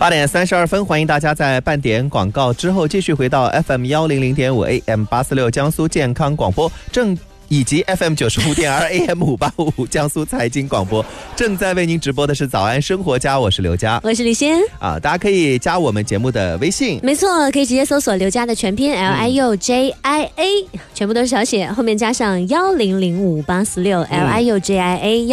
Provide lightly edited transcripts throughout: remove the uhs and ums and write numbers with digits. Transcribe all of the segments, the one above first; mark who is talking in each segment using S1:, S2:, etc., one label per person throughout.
S1: 8点32分，欢迎大家在半点广告之后继续回到 FM 100.5 AM 846江苏健康广播以及 FM 95.2 AM 585江苏财经广播，正在为您直播的是早安生活家，我是刘佳，
S2: 我是李欣
S1: 啊，大家可以加我们节目的微信，
S2: 没错，可以直接搜索刘佳的全拼 LIUJIA，全部都是小写，后面加上1005846 LIUJIA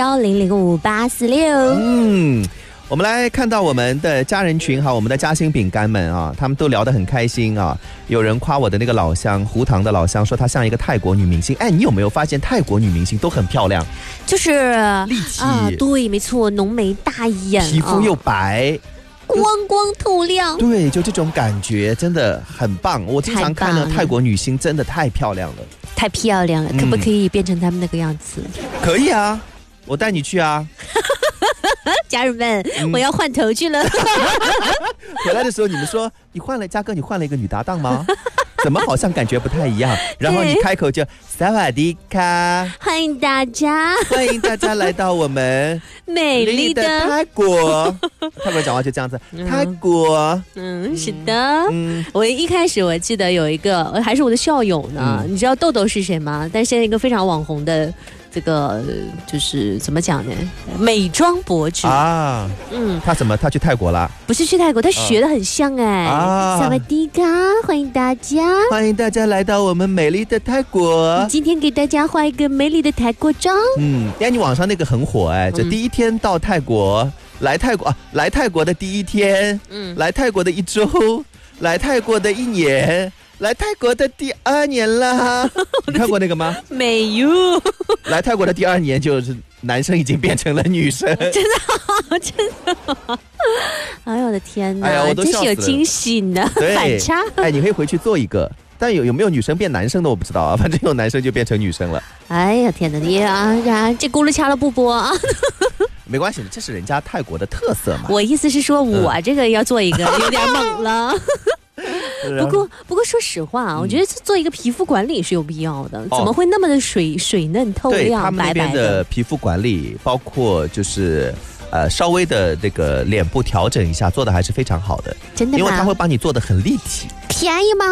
S2: 1005846。
S1: 我们来看到我们的家人群哈，我们的嘉兴饼干们啊，他们都聊得很开心啊。有人夸我的那个老乡胡唐的老乡，说她像一个泰国女明星。哎，你有没有发现泰国女明星都很漂亮，
S2: 就是
S1: 立体
S2: 啊，对，没错，浓眉大眼，
S1: 皮肤又白。
S2: 光光透亮，
S1: 对，就这种感觉真的很棒。我经常看到泰国女星真的太漂亮了，
S2: 太漂亮了，可不可以变成他们那个样子？
S1: 可以啊，我带你去啊。
S2: 家人们，我要换头去了。
S1: 回来的时候你们说你换了，嘉哥你换了一个女搭档吗？怎么好像感觉不太一样？然后你开口就萨瓦迪卡，
S2: 欢迎大家，
S1: 欢迎大家来到我们
S2: 美丽的
S1: 泰国。泰国讲话就这样子，泰国。
S2: 是的。我一开始我记得有一个还是我的校友呢，你知道豆豆是谁吗？但是现在一个非常网红的这个就是怎么讲呢？美妆博主啊。
S1: 他去泰国了？
S2: 不是去泰国，他学得很像哎。萨瓦迪卡，欢迎大家，
S1: 欢迎大家来到我们美丽的泰国。
S2: 今天给大家画一个美丽的泰国妆。
S1: 你网上那个很火哎，这第一天到泰国，来泰国的第一天，来泰国的1周，来泰国的1年。来泰国的第2年啦，你看过那个吗？
S2: 没有。
S1: 来泰国的第2年，就是男生已经变成了女生，
S2: 真的，真的。哎呦我的天哪！
S1: 哎呀，我都笑死了，
S2: 真是有惊喜呢，反差。
S1: 哎，你可以回去做一个，但有没有女生变男生的我不知道啊，反正有男生就变成女生了。
S2: 哎呀天哪，你啊，这轱辘掐了不播啊？
S1: 没关系，这是人家泰国的特色嘛。
S2: 我意思是说，我这个要做一个，有点猛了。不过说实话啊，我觉得做一个皮肤管理是有必要的。怎么会那么的水嫩透亮？
S1: 对，他们那边的皮肤管理，包括就是稍微的这个脸部调整一下，做的还是非常好的。
S2: 真的吗？
S1: 因为他会帮你做的很立体。
S2: 便宜吗？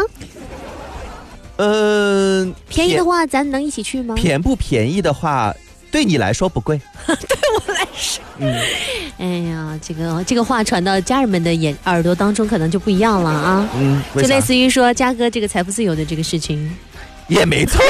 S2: 便宜的话，咱能一起去吗？
S1: 便不便宜的话，对你来说不贵。
S2: 对我来说，哎呀，这个话传到家人们的耳朵当中，可能就不一样了啊。就类似于说嘉哥这个财富自由的这个事情，
S1: 也没错。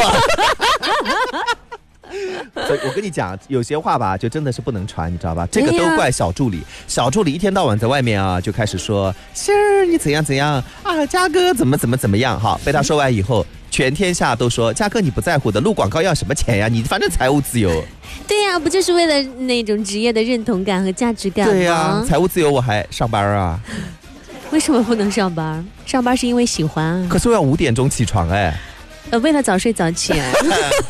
S1: 所以我跟你讲，有些话吧，就真的是不能传，你知道吧？这个都怪小助理，小助理一天到晚在外面啊，就开始说心儿你怎样怎样啊，嘉哥怎么样哈，被他说完以后。全天下都说嘉哥你不在乎的，录广告要什么钱呀？你反正财务自由。
S2: 对呀，不就是为了那种职业的认同感和价值感吗？
S1: 对呀，财务自由我还上班啊。
S2: 为什么不能上班？上班是因为喜欢。
S1: 可是我要5点钟起床哎。
S2: 为了早睡早起。